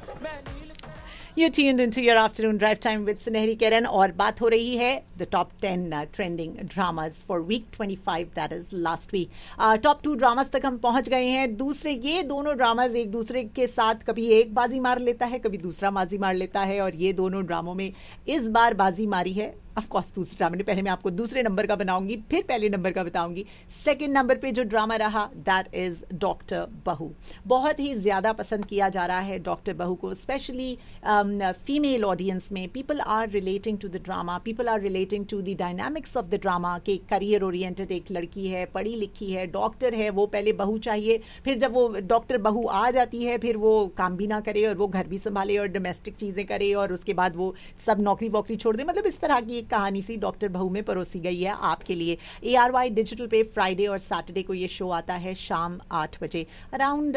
You're tuned into your afternoon drive time with Sunehri Kiran और बात हो रही है the top 10 trending dramas for week 25 that is last week. Top 2 dramas तक हम पहुंच गए हैं. दूसरे ये दोनों dramas एक दूसरे के साथ कभी एक बाजी मार लेता है, कभी दूसरा बाजी मार लेता है और ये दोनों ड्रामों में इस बार बाजी मारी है ऑफ कोर्स दूसरे ड्रामा ने. पहले मैं आपको दूसरे नंबर का बनाऊंगी, फिर पहले नंबर का बताऊंगी. सेकंड नंबर पे जो ड्रामा रहा दैट इज डॉक्टर बहू. बहुत ही ज्यादा पसंद किया जा रहा है डॉक्टर बहू को, स्पेशली फीमेल ऑडियंस में. People are relating to the drama, people are relating to the dynamics of the drama. के करियर ओरिएंटेड एक लड़की है, पढ़ी लिखी है, डॉक्टर है, वो पहले बहू चाहिए, फिर जब वो डॉक्टर बहू आ जाती है फिर वो काम भी ना करे और वो घर भी संभाले और डोमेस्टिक चीजें करे और उसके बाद वो सब नौकरी वोकरी छोड़ दे. मतलब इस तरह की एक कहानी सी डॉक्टर बहू में परोसी गई है आपके लिए. ARY डिजिटल पे फ्राइडे और सैटरडे को ये शो आता है शाम 8 बजे. अराउंड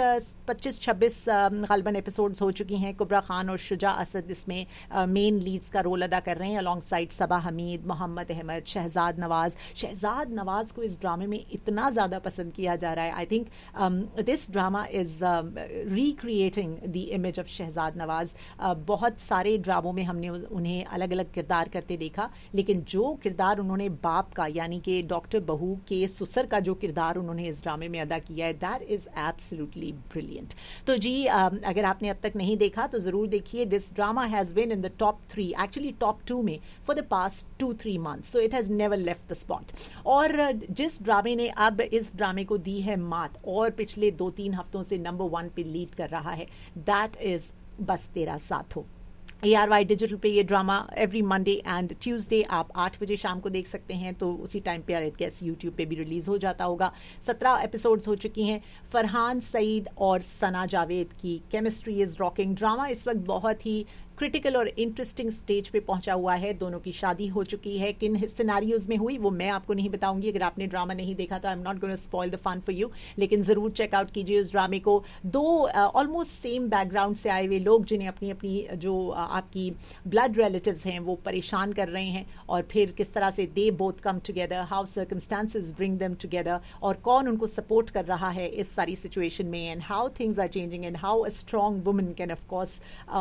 25-26 गलबन एपिसोड्स हो चुकी हैं. कुबरा खान और शुजा असद इसमें मेन लीड्स का रोल अदा कर रहे हैं अलॉन्ग साइड सबा हमीद, मोहम्मद अहमद, शहजाद नवाज. शहजाद नवाज को इस ड्रामे में इतना ज़्यादा पसंद किया जा रहा है. I think this drama is recreating the image of Shahzad Nawaz. बहुत सारे ड्रामों में हमने उन्हें अलग अलग किरदार करते देखा, लेकिन जो किरदार उन्होंने बाप का यानी कि डॉक्टर बहू के ससुर का जो किरदार उन्होंने इस ड्रामे में अदा किया है दैट इज एब्सोल्युटली ब्रिलियंट. तो जी अगर आपने अब तक नहीं देखा तो ज़रूर देखिए. This drama has been in the top 3, actually top 2 में for the past 2-3 months, so it has never left the spot. और जिस ड्रामे ने अब इस ड्रामे को दी है मात और पिछले 2-3 हफ्तों से नंबर 1 पे लीड कर रहा है दैट इज बस तेरा साथ हो. ARY डिजिटल पे ये drama every Monday and Tuesday आप 8 बजे शाम को देख सकते हैं. तो उसी टाइम पे आई गेस यूट्यूब पे भी रिलीज़ हो जाता होगा. 17 एपिसोड्स हो चुकी हैं. फरहान सईद और सना जावेद की केमिस्ट्री इज़ रॉकिंग. ड्रामा इस वक्त बहुत ही क्रिटिकल और इंटरेस्टिंग स्टेज पे पहुंचा हुआ है. दोनों की शादी हो चुकी है. किन सिनारियोज में हुई वो मैं आपको नहीं बताऊंगी. अगर आपने ड्रामा नहीं देखा तो I am not going to spoil the fun for you, लेकिन ज़रूर चेकआउट कीजिए उस ड्रामे को. दो ऑलमोस्ट सेम बैकग्राउंड से आए हुए लोग जिन्हें अपनी अपनी जो आपकी ब्लड रिलेटिव्स हैं वो परेशान कर रहे हैं और फिर किस तरह से they both come together, how circumstances bring them together और कौन उनको सपोर्ट कर रहा है इस सारी सिचुएशन में and how things are changing and how a strong woman can of course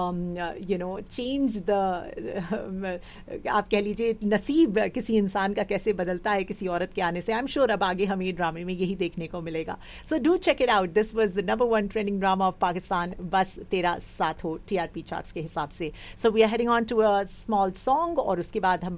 you know change the आप कह लीजिए नसीब किसी इंसान का कैसे बदलता है किसी औरत के आने से. आई एम श्योर अब आगे हमें ड्रामे में यही देखने को मिलेगा. So do check it out. This was the number 1 trending drama of Pakistan, बस तेरा साथ हो TRP चार्ट्स के हिसाब से. So we are heading on to a small song और उसके बाद हम